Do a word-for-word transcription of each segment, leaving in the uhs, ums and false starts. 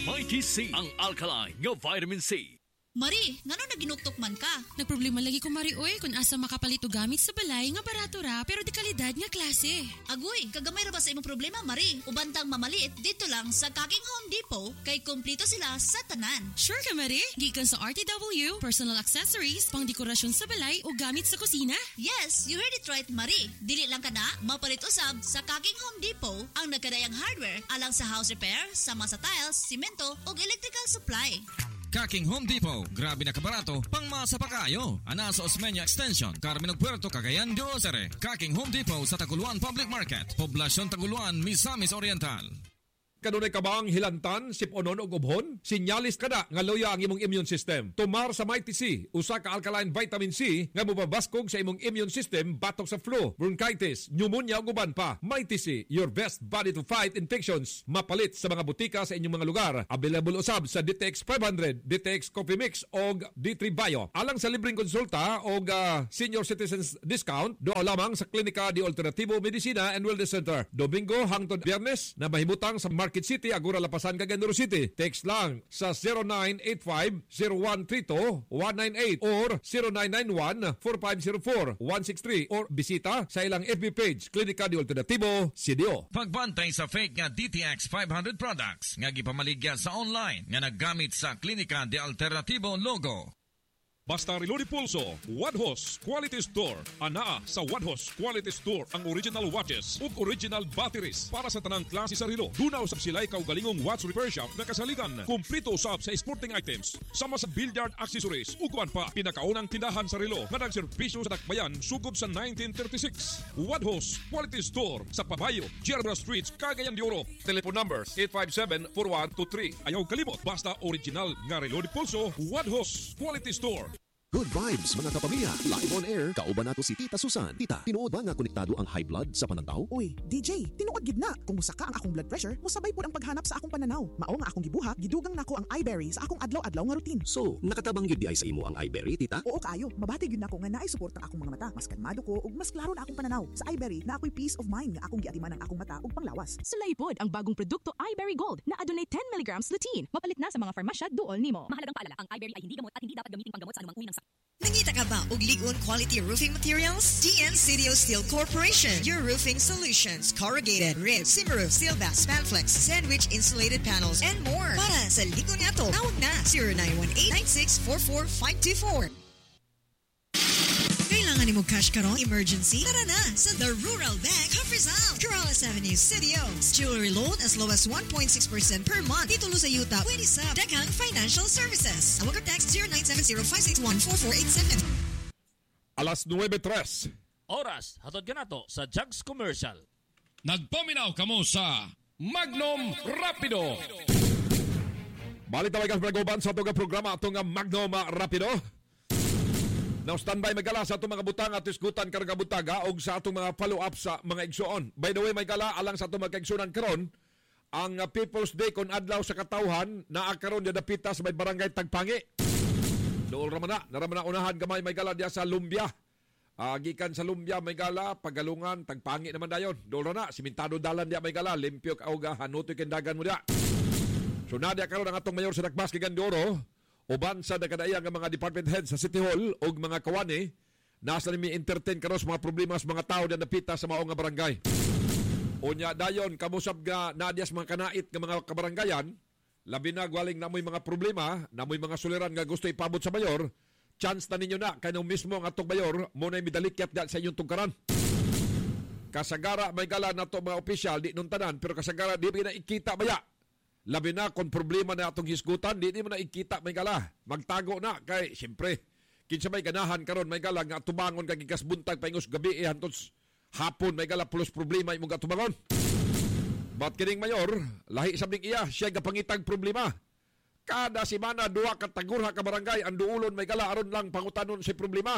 Mighty C, ang alkaline nga vitamin C. Mari, ngano naginuktok man ka? Nagproblema lagi ko, Mari, oy, kung asa makapalit og gamit sa balay nga barato ra pero di kalidad nga klase. Agoy, kagamay ra ba sa imong problema, Mari? Ubantang mamaliit dito lang sa Kaking Home Depot kay kumpleto sila sa tanan. Sure ka, Mari? Gikan sa R T W, personal accessories, pang dekorasyon sa balay o gamit sa kusina. Yes, you heard it right, Mari. Dili lang ka na mapalit usab sa Kaking Home Depot ang nagkadayang hardware alang sa house repair, sama sa tiles, simento ug electrical supply. Kaking Home Depot, grabe na kabarato, pang masa pa kayo. Ana sa Osmeña Extension, Carmen ug Puerto Cagayan de Ocere. Kaking Home Depot sa Taguluan Public Market, Poblasyon Taguluan, Misamis Oriental. Kanunay ka bang hilantan, siponon o gubhon? Sinyalis ka na nga loya ang imong immune system. Tumar sa Mighty C, usa ka alkaline vitamin C nga mobabaskog sa imong immune system batok sa flu, bronchitis, pneumonia ug uban pa. Mighty C, your best body to fight infections. Mapalit sa mga butika sa inyong mga lugar. Available usab sa D T X five hundred, D T X Coffee Mix og D three Bio. Alang sa libreng konsulta og uh, senior citizens discount, doon lamang sa Klinika de Alternativo Medicina and Wellness Center. Domingo hangtod Biyernes na mahimutang sa Market City, Agora Lapasan, Cagayan City. Text lang sa zero nine eight five, zero one three two, one nine eight or zero nine nine one, four five zero four, one six three or bisita sa ilang F B page, Klinika de Alternativo, C D O. Pagbantay sa fake nga D T X five hundred products nga gipamaligya sa online nga naggamit sa Klinika de Alternativo logo. Basta Relo de Pulso, Wadhos Quality Store. Anaa sa Wadhos Quality Store ang original watches ug original batteries para sa tanang klase sa relo. Dunaw usab sila kaugalingong watch repair shop na kasaligan. Kumplito usab sa sporting items, sama sa billiard accessories ug kuan pa. Pinakaunang tindahan sa relo nga nagserbisyo sa dakbayan sugod sa nineteen thirty-six. Wadhos Quality Store sa Pabayo, Gerba Street, Cagayan de Oro. Telephone numbers eight five seven, four one two three. Ayaw kalimot, basta original nga Relo de Pulso, Wadhos Quality Store. Good vibes mga kapamilya. Live on air, kauban nato si Tita Susan. Tita, tinuod ba nga konektado ang high blood sa panantaw? Uy, D J, tinuod gid na. Kung musaka ang akong blood pressure, musabay pud ang paghanap sa akong pananaw. Mao nga akong gibuhat, gidugang nako ang iBerry sa akong adlaw-adlaw nga routine. So, nakatabang gyud di ay sa imo ang iBerry, tita? Oo kayo, mabati gyud nako nga naay support ang akong mga mata. Mas kalmado ko ug mas klaro na akong pananaw. Sa iBerry, na ako'y peace of mind nga akong giatiman ang akong mata ug panglawas. Sulay pod ang bagong produkto iBerry Gold na adunay ten milligrams lutein. Mapalit na sa mga farmasya duol nimo. Mahalagang paalala, ang iBerry ay hindi gamot at hindi dapat gamitin panggamot sa anumang uri ng sakit. Nangita ka ba og ligon quality roofing materials? D N Sidio Steel Corporation, your roofing solutions, corrugated, rib, Cimaroof, Sealbass, Spanflex, sandwich insulated panels, and more. Para sa ligon nga to, tawag na zero nine one eight, nine six four four, five two four. Kailangan mo cash karon emergency? Tara na sa The Rural Bank of Rizal, Corrales Avenue, Sidio. Jewelry loan as low as one point six percent per month. Titulo sa yuta, pwede sa Daghang Financial Services. Tawag or text zero nine seven zero, five six one, four four eight seven. Alas nuwebe tres. Oras, hatod ka na to sa Jugs Commercial. Nagpaminaw kamo sa Magnum Rapido. Balik na may kasbragoban sa itong programa itong Magnum Rapido. Now standby magala sa itong mga butang at isgutan karga butaga o sa itong mga follow-up sa mga igsuon. By the way, may gala alang sa itong mga igsunan karon ang People's Day kon adlaw sa katawhan na karon dia dapita sa may barangay Tagpangi. Dool raman na, naraman na unahan gamay may gala dia sa Lumbia. Uh, gikan sa Lumbia may gala, Pagalungan, Tagpangi naman dayon. Dool na, simentado dalan dia may gala, limpyo kauga, hanutoy kendagan mo dia. So na dia karon ang atong mayor sa Dakbas Cagayan de Oro. Uban sa nakadayang ng mga department heads sa City Hall o mga kawani, nasa nimi entertain karon sa mga problema sa mga tao na napita sa maong nga barangay. Unya dayon, kamusab nga nadia sa mga kanait ng mga kabarangayan, labi na gwaling namoy mga problema, namoy mga suliran nga gusto ipabot sa mayor, chance na ninyo na, kanong mismo ang atong mayor, muna midalikyat na sa inyong tungkaran. Kasagara, may gala na to mga opisyal, di nung tanan, pero kasagara, di ba na ikita baya? Labi na kung problema na atong hisgutan, di di mo na ikita may gala. Magtago na kay siyempre kinsa may ganahan karon may gala nga tubangon kag gikas buntag paingos gabi eh hantos hapon may gala plus problema imong gatubangon. Bat kining mayor, lahi sabing iya siya gapangitag problema. Kada semana duha ka tagurha ka barangay ang duulon may gala aron lang pangutanon sa problema.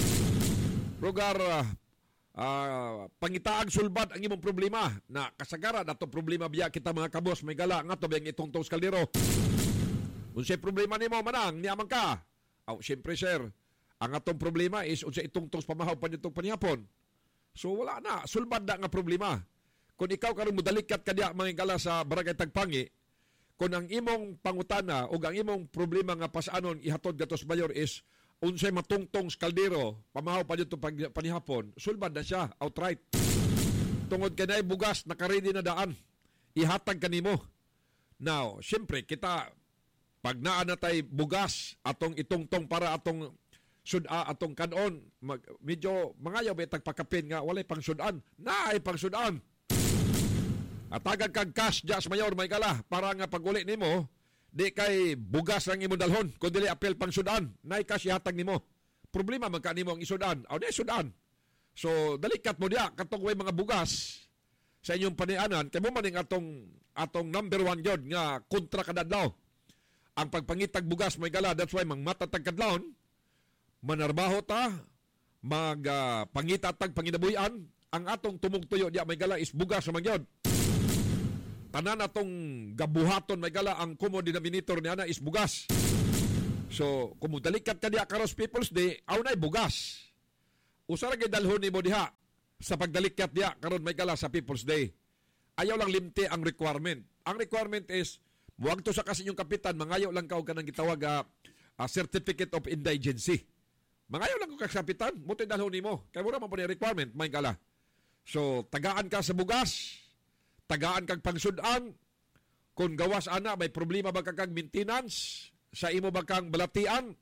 Lugar uh, Uh, pangitaag sulbad ang imong problema na kasagara nato problema biya kita mga kabos may gala nga to biyang itong tos kaldero unsay problema nimo manang niamang ka aw syempre sir ang atong problema is unsay itong tos pamahaw pa nitong panihapon so wala na sulbad na nga problema kung ikaw karon modalikat ka diya mga gala sa barangay Tagpangi kung ang imong pangutana o ang imong problema nga pasanon ihatod gatos mayor is unsay matungtong sa kaldero, pamahaw pa dito pag, panihapon, sulbad na siya, outright. Tungod ka na bugas, nakaredy na daan. Ihatag ka nimo. Now, siyempre, kita, pag naa na tay bugas, atong itungtong para atong suda, atong kanon, mag, medyo, mangayaw may tagpakapin nga, walay pang sudan. Naay pang sudan. At agad kag cash, jas mayor, may kala, para nga pag-uli nimo, di kay bugas lang imo dalhon, kung dili apel pang sudan, naay cash ihatag nimo. Problema magka nimo ang isudan. O, di sudan. So, dalikat mo diya, katong way mga bugas sa inyong panianan, kay mo maning atong, atong number one yun nga kontra kadadlaw. Ang pagpangitag bugas, may gala, that's why mang matatag kadlawon, manarbaho ta, mag uh, pangitatag panginabuyan, ang atong tumugtuyo diya, may gala, is bugas sa magyod. Tanan atong gabuhaton, may gala, ang common denominator niya na is bugas. So, kung dalikat ka diya karos People's Day, aw na'y bugas. Usara kay dalhon ni mo diha sa pagdalikat diya karon may gala sa People's Day. Ayaw lang limti ang requirement. Ang requirement is muwag to sa kasi yung kapitan, mangayaw lang ka og kanang gitawag uh, uh, certificate of indigency. Mangayaw lang ko kag kapitan, mo tay dalhon nimo. Kay mura man po ni requirement may gala. So tagaan ka sa bugas, tagaan kag pangsudan. Kung gawas ana may problema ba kag maintenance sa imo ba kang balatian?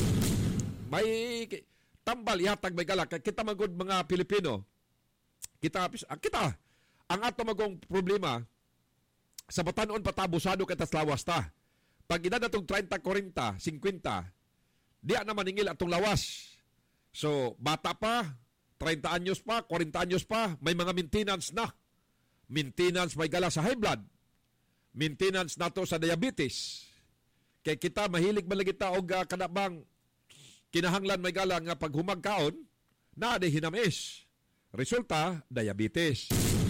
May tambal ihatag may gala. Kita magod mga Pilipino, kita, kita, ang ato magong problema, sa batanon patabusado katas lawas ta. Pag ina natong thirty, forty, fifty, diya na maningil atong lawas. So, bata pa, thirty anyos pa, forty anyos pa, may mga maintenance na. Maintenance may gala sa high blood. Maintenance nato sa diabetes. Kay kita, mahilig malagita o uh, kanabang kinahanglan may gala nga pag humagkaon, na di hinamis. Resulta, diabetes.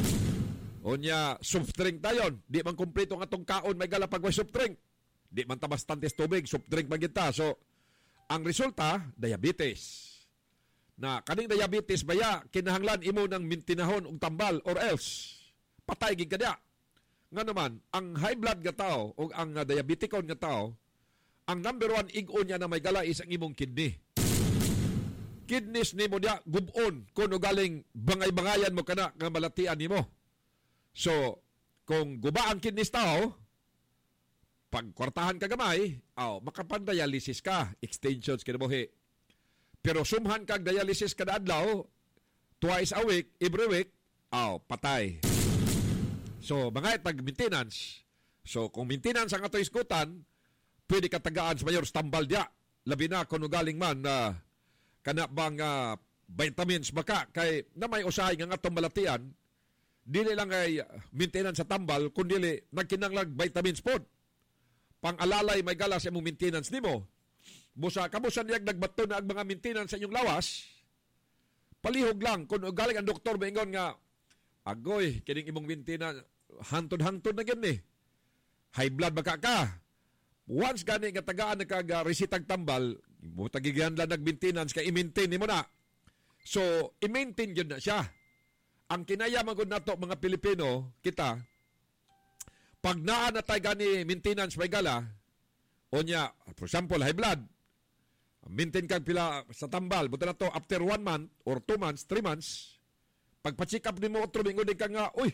Unya, soft drink tayon. Di man kumpleto nga tong kaon may gala pag may soft drink. Di man ta bastantes tubig, soft drink magita. So, ang resulta, diabetes. Na kaning diabetes baya, kinahanglan imo ng mintinahon og tambal or else, patay gid ka diya. Nga naman, ang high blood nga tao o ang uh, diabeticon nga tao, ang number one ig-on niya na may gala is ang imong kidney. Kidneys ni mo diya, gubon, kung galing bangay-bangayan mo kana nga malatian ni mo. So, kung guba ang kidneys tao, pag kwartahan ka gamay, oh, makapan-dialysis ka, extensions kinabuhi. Pero sumhan kag dialysis kada adlaw, twice a week, every week, oh, patay. So, mga tag maintenance. So, kung maintenance ang ato iskutan, pwede katagaan sa mayor tambal dia. Labi na kung galing man na uh, kana bang uh, vitamins baka kay na may usahay nga atong malatian, dili lang ay maintenance sa tambal, kundi nagkinanglag vitamins pod. Pang-alalay may gala sa imong maintenance nimo. Busa kabusan niyag nagbato na ang mga maintenance sa inyong lawas. Palihog lang kung galing ang doktor maingon nga agoy kining imong maintenance hantod-hantod na gani. High blood baka ka. Once gani nga tagaan na kag uh, resitag tambal, mo tagigyan lang nag-maintenance kay i-maintain nimo na. So, i-maintain yun na siya. Ang kinayaman ko na to mga Pilipino, kita, pag naan na tayo gani maintenance may gala, o niya, for example, high blood, maintain kag pila sa tambal, buta na to, after one month, or two months, three months, pagpa-check up ni mo, otro mingo din ka nga, uy,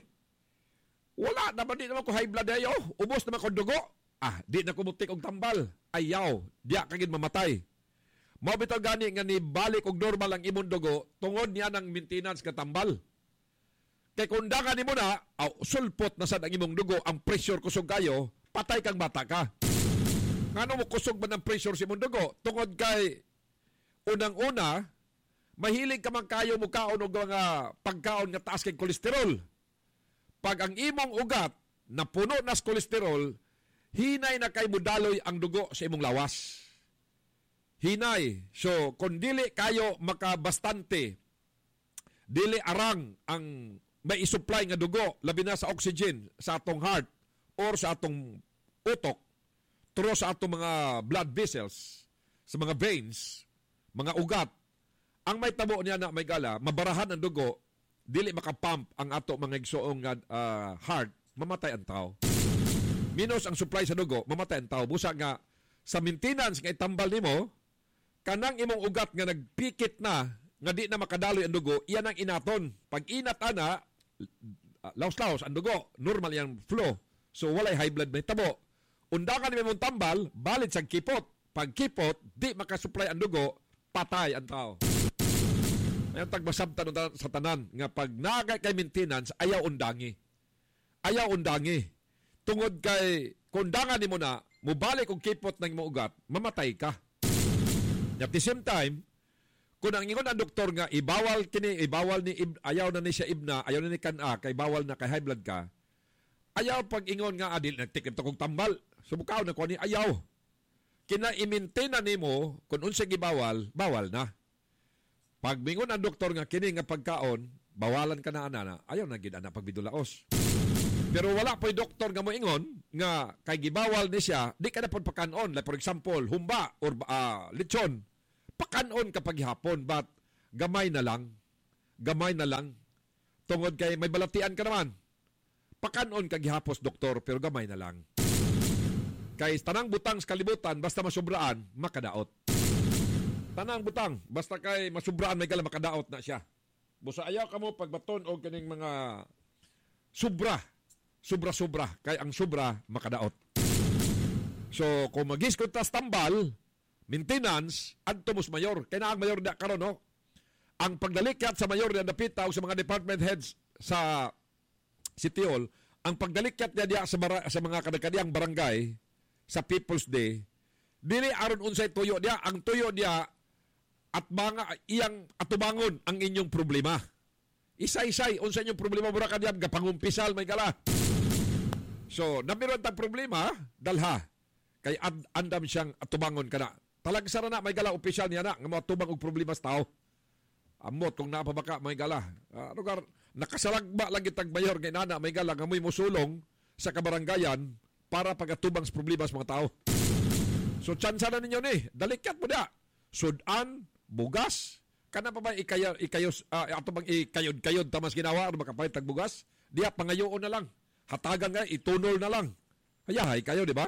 wala naman din naman ko high blood ayo, ubos naman ko dugo. Ah, di na kumutik og tambal. Ayaw, diya kagid mamatay. Mao bitaw gani nga ni balik og normal ang imong dugo tungod niya ng maintenance ka tambal. Kay kung dangan nimo na, aw sulpot na sad ang imong dugo, ang pressure kusog kayo, patay kang bata ka. Ngano mo kusog man ang pressure sa imong dugo? Tungod kay unang-una, mahilig ka man kayo mo kaon og mga pagkaon nga taas kay kolesterol. Pag ang imong ugat napuno na sa kolesterol, hinay na kay mudaloy ang dugo sa imong lawas. Hinay. So, kung dili kayo makabastante, dili arang ang may isupply nga dugo, labi na sa oxygen sa atong heart or sa atong utok, turo sa atong mga blood vessels, sa mga veins, mga ugat, ang may tabo niya na may gala, mabarahan ang dugo, dili makapump ang ato mga igsoong uh, heart, mamatay ang tao. minus ang supply sa dugo, mamatay ang tao. Busa nga, sa maintenance nga itambal nimo, kanang imong ugat nga nagpikit na, nga di na makadaloy ang dugo, iyan ang inaton. Pag inat ana, laos-laos ang dugo, normal yung flow. So walay high blood may tabo. Undangan ni mong tambal, balit sa kipot. Pag kipot, di makasupply ang dugo, patay ang tao. Ngayon tagbasabtan sa tanan nga pag naagay kay maintenance, ayaw undangi. Ayaw undangi. Tungod kay kundangan nimo na, mubalik og kipot ng imong ugat, mamatay ka. At the same time, kung ang ingon ang doktor nga ibawal kini, ibawal ni ayaw na ni siya ibna, ayaw na ni kana, kay bawal na kay high blood ka. Ayaw pag ingon nga adil nagtikip to kog tambal. Subukaw na ko ni ayaw. Kina i-maintain na nimo kung unsa gibawal, bawal na. Pag mingon ang doktor nga kini nga pagkaon, bawalan ka na ana, ayaw na gid ana pagbidulaos. Pero wala po'y doktor nga moingon nga kay gibawal ni siya, di ka na pod pakanon. Like for example, humba or uh, lechon. Pakanon kapag hapon, but gamay na lang. Gamay na lang. Tungod kay may balatian ka naman. Pakanon kag gihapos doktor, pero gamay na lang. Kay tanang butang sa kalibutan, basta masubraan, makadaot. Tanang butang, basta kay masubraan, may gala makadaot na siya. Busa ayaw ka mo pagbaton o kaning mga subra. Sobra-sobra. Kay ang sobra, makadaot. So, kung mag-iskot tas tambal, maintenance, adto mos mayor. Kaya na ang mayor na karon no? Ang pagdalikat sa mayor na napita o sa mga department heads sa City Hall, ang pagdalikat niya diya sa, bara, sa mga kadakadiyang barangay sa People's Day, dili aron unsay tuyo diya. Ang tuyo diya at mga iyang atubangon ang inyong problema. Isa-isay, unsay inyong problema, mura ka diyan, gapangumpisal, may gala. So, namiron tang problema, dalha. Kay and, andam siyang atubangon ka na. Talagsara na, may gala, opisyal niya na, nga mga tubang og problema sa tao. Amot, kung napabaka, may gala. Uh, lugar, nakasalagba lagi tag mayor, kay nana, may gala, nga may musulong sa kabarangayan para pagatubang sa problema sa mga tao. So, tsansa na ninyo ni, dalikat mo na. Sudan, bugas, kana pa ba ikayo, ikayos, uh, ato bang ikayod-kayod tamas ginawa, ano makapalit tag bugas? Diya, pangayoon na lang. Hatagan nga, itunol na lang. Hayahay kayo, di ba?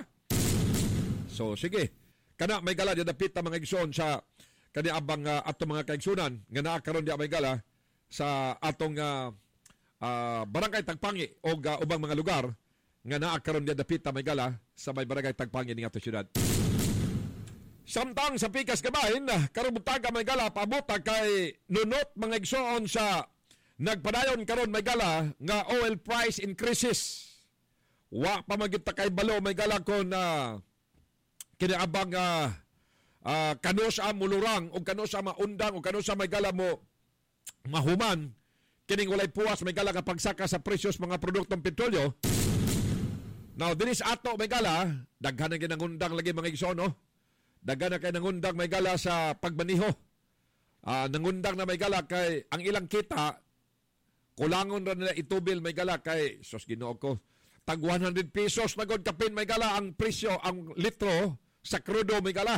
So, sige. Kana, may gala, diya dapit na mga igsoon sa kaniabang uh, atong mga kaigsunan, nga naakaroon diya may gala sa atong uh, uh, barangay Tagpangi o uh, ubang mga lugar, nga naakaroon diya dapit na may gala sa may barangay Tagpangi ng atong syudad. Samtang sa pikas kabahin, karong butaga may gala, pabuta kay nunot mga igsoon sa nagpadayon karon may gala nga oil price increases. Wa pa magita kay balo may gala kon na uh, kinaabang uh, uh, kano sa mulurang o kano sa maundang o kano sa may gala mo mahuman kining walay puwas may gala nga pagsaka sa presyos mga produktong petrolyo. Now dinis ato may gala daghan na ginangundang lagi mga igsoon no. Daghan na kay nangundang may gala sa pagbaniho. Uh, nangundang na may gala kay ang ilang kita kulangon ra nila itubil may gala kay sos Ginoo ko tag one hundred pesos na god kapin may gala ang presyo ang litro sa crudo may gala.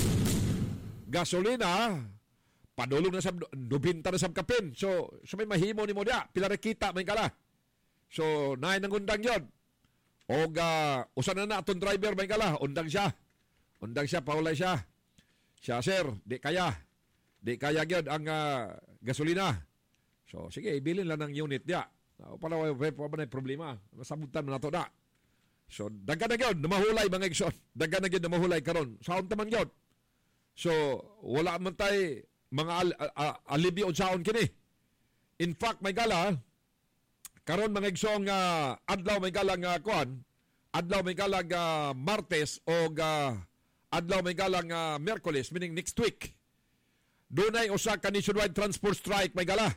Gasolina padulong na sa ninety na sa kapin. So so may mahimo nimo dia pila ra kita may gala. So naay nangundang yon. Og uh, usa na na aton driver may gala undang siya. Undang siya paulay siya. Siya sir, di kaya. Di kaya gyud ang uh, gasolina. So, sige, ibilin lang ng unit niya. Uh, para wala pa na problema. Masabutan mo na ito na. So, dagan na yun, namahulay mga igsoon. Dagan na yun, namahulay karon. Saon taman yun. So, wala man tayo mga al- uh, alibyo o saon kini. In fact, may gala, karon mga igsoon nga uh, adlaw may gala nga uh, kuan, adlaw may gala nga uh, Martes o uh, adlaw may gala nga uh, Miyerkules, meaning next week. Doon ay usa ka nationwide transport strike may gala.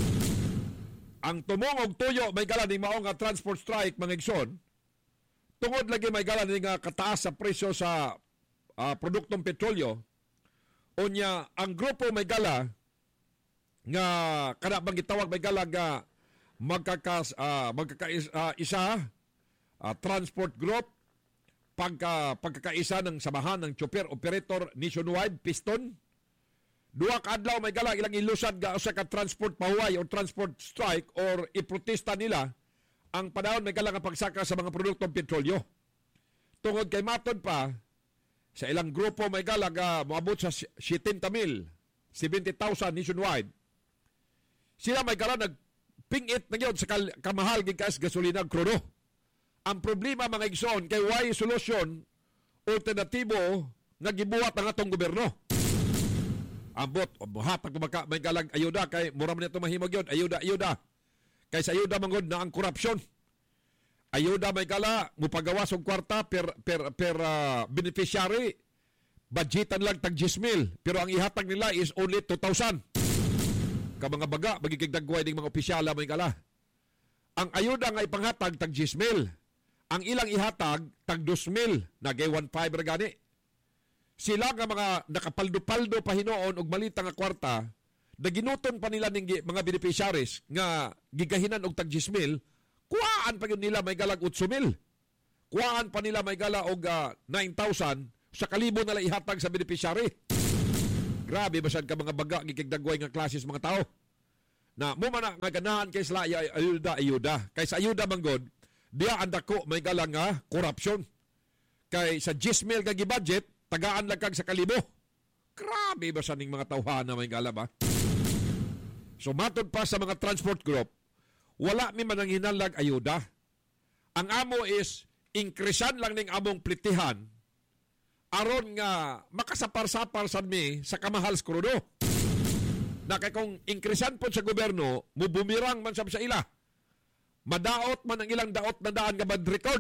Ang tumong og tuyo may gala ning mao nga transport strike mga igsoon. Tungod lagi may gala ning nga kataas sa presyo sa uh, produktong petrolyo. Unya ang grupo may gala nga kada bang gitawag may gala nga magkakas uh, magkakaisa uh, isa, uh, transport group pagka pagkakaisa ng samahan ng chopper operator nationwide piston. Duha ka adlaw may gala ilang ilusad ga usa ka transport pahuway o transport strike or iprotesta nila ang panahon may gala nga pagsaka sa mga produktong petrolyo. tungod kay matod pa sa ilang grupo may galaga moabot sa seventy mil, seventy thousand nationwide. Sila may gala nagpingit na yun sa kamahal gikas gasolina krudo. Ang problema mga igsoon kay why solution alternatibo nga gibuhat ang atong gobyerno. Ambot, buhatag maka may galag ayuda kay mura man ito mahimog yun. Ayuda, ayuda. Kay sa ayuda mangod na ang korupsyon. Ayuda may gala, mupagawas og kwarta per, per, per uh, beneficiary. Budgetan lang tag ten mil. Pero ang ihatag nila is only two thousand. Ka mga baga, magigigdagway ng mga opisyala may gala. Ang ayuda nga ipanghatag tag ten mil. Ang ilang ihatag tag two mil. Nagay one point five ragani. Sila nga mga nakapaldo-paldo pa hinoon og malita nga kwarta, naginuton pa nila ning mga beneficiaries nga gigahinan og tag ten mil, kuhaan pa yun nila may galag eight mil. Kuhaan pa nila may gala og uh, nine thousand sa kalibo na ihatag sa beneficiary. Grabe basad ka mga baga gikigdagway nga klases mga tao. Na mo man nga ganahan kay sila ayuda ayuda. Kay sa ayuda manggod, diya andako may gala nga korupsyon. Kay sa ten mil nga gi-budget tagaan lang kag sa kalibo. Grabe ba sa ning mga tawhana may gala ba? So matod pa sa mga transport group, wala mi man ang hinalag ayuda. Ang amo is inkresan lang ning among plitihan aron nga makasapar-sapar sad mi sa kamahal sa krudo. Na kay kung inkresan po sa gobyerno, mubumirang man sab sa ila. Madaot man ang ilang daot na daan nga bad record.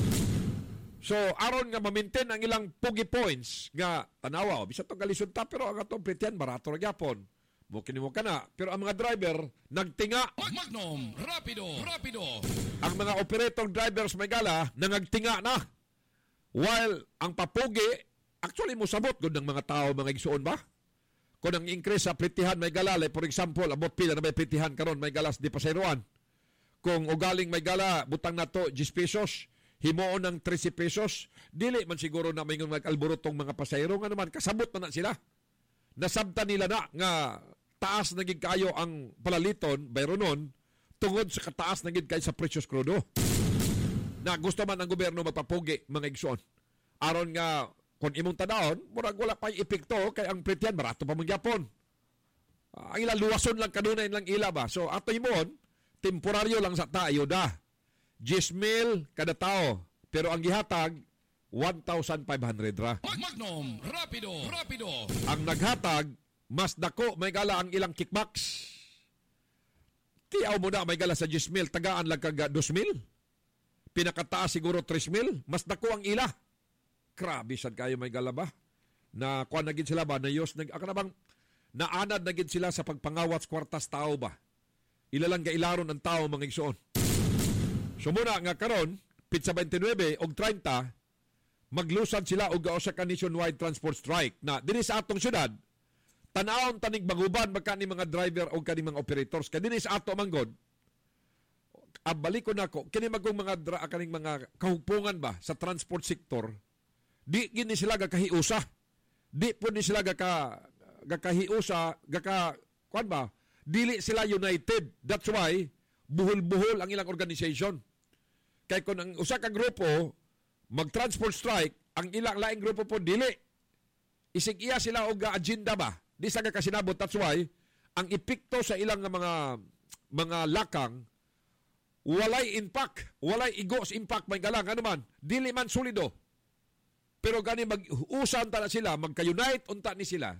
So, aron nga ma-maintain ang ilang pugi points nga tanawa, bisa to galisod ta, pero ang atong plitihan, barato ra gyapon. Mukin mo ka na. Pero ang mga driver, nagtinga. Magnum, rapido, rapido. Ang mga operator drivers may gala, nangagtinga na. While ang papugi, actually musabot gud ng mga tao, mga igsuon ba? Kung ang increase sa plitihan may gala, like for example, abot pila na may plitihan karon may galas di paseroan. Kung ugaling may gala, butang na to ten pesos, himoon ng thirty pesos, dili man siguro na may mag-alborotong mga pasayro nga naman, kasabot na na sila. Nasabta nila na nga taas na gid kayo ang palaliton, bayro nun, tungod sa kataas na gid kayo sa presyos krudo. Na gusto man ang gobyerno magpapugi mga igsoon. Aron nga, kung imong tanaon, murag wala pa epekto kay ang plitihan, barato pa mong Japon. Uh, ang ila luwason lang kanunay lang ila ba? So ato imon, temporaryo lang sa ta, ayuda. ten mil kada tao. Pero ang gihatag, one thousand five hundred ra. Magnum, rapido, rapido. Ang naghatag, mas dako may gala ang ilang kickbacks. Tiyaw mo na may gala sa ten mil, tagaan lang kag two mil. Pinakataas siguro three mil, mas dako ang ila. Grabe sad kayo may gala ba? Na kuan na gid sila ba? Na yos, nag, ako na bang naanad na gid sila sa pagpangawat sa kwartas tao ba? Ilalang gailaron ang tao mga igsoon. So muna nga karon, pitsa twenty-nine og thirty, maglusad sila og gausa ka nationwide transport strike na dinhi sa atong syudad. Tanawon tanig baguban magka ni mga driver o kani mga operators kay dinhi sa ato manggod. Abalik ko nako kini magong mga dra, kaning mga kahugpungan ba sa transport sector. Di gini sila gakahiusa. Di po ni sila gaka gakahiusa, gaka kuan ba? Dili sila united. That's why buhol-buhol ang ilang organization. Kay kung ang usa ka grupo mag-transport strike, ang ilang laing grupo po dili. Isig iya sila og agenda ba? Di sa kasinabot. That's why ang epekto sa ilang mga mga lakang walay impact, walay igos impact may galang ano man, dili man solido. Pero gani mag-usan ta na sila, magka-unite unta ni sila.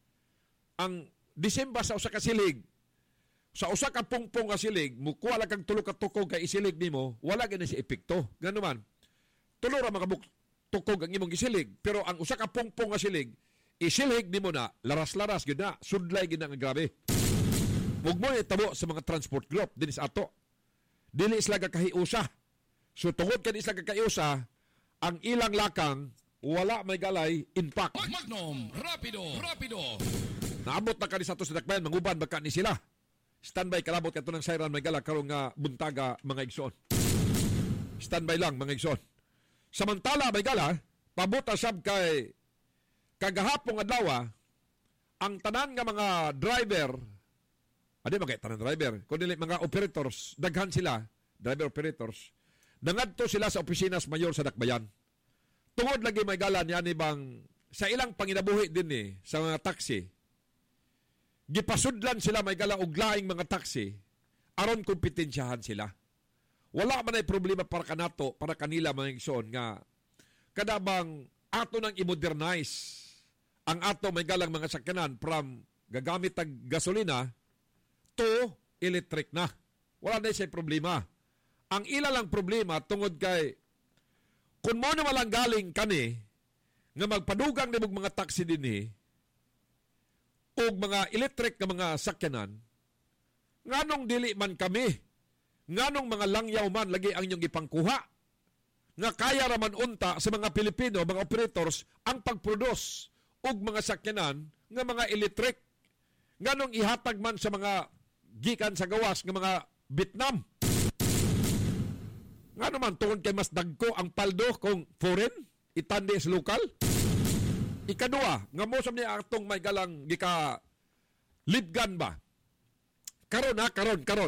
Ang Disemba sa usa ka silig, sa usa ka pungpong ka silig, mukuha lang kang tulo ka tukog kay isilig nimo, wala gani si epekto. Ngano man, tulo ra mga tukog ang imong gisilig, pero ang usa ka pungpong ka silig, isilig nimo na, laras-laras gyud na, sudlay gyud na nga grabe. Ug mo itabo sa mga transport group dinis ato. Dili sila gakahiusa. So tungod kani sila gakahiusa, ang ilang lakang wala may galay impact. Magnum, rapido, rapido. Naabot na kani sa ato sa dakbayan, manguban baka ni sila. Standby kalabot kato ng siren may gala karong nga buntaga mga igsoon. Standby lang mga igsoon. Samantala may gala, pabuta sab kay kagahapong adlaw ang tanan nga mga driver, adi mga tanan driver, kundi mga operators, daghan sila, driver operators, nangadto sila sa opisina mayor sa dakbayan. tungod lagi may galan yan bang sa ilang panginabuhi din eh sa mga taxi. Gipasudlan sila may gala og laing mga taxi aron kompetensyahan sila. Wala man ay problema para kanato, para kanila mga igsoon nga kada bang ato nang i-modernize ang ato may galang mga sakyanan from gagamit tag gasolina to electric na. Wala na siya problema. Ang ila lang problema tungod kay kung mo na walang galing kani nga magpadugang ni mga taxi dinhi o mga electric nga mga sakyanan, nganong dili man kami, nganong mga langyaw man lagi ang inyong ipangkuha, nga kaya raman unta sa mga Pilipino, mga operators, ang pagproduce og mga sakyanan nga mga electric, nganong ihatag man sa mga gikan sa gawas nga mga Vietnam. Nga naman, tungkol kay mas dagko ang paldo kung foreign, itandi sa lokal. Ikadua, nga mo sa niya atong may galang gika libgan ba? Karon ha, karon, karon.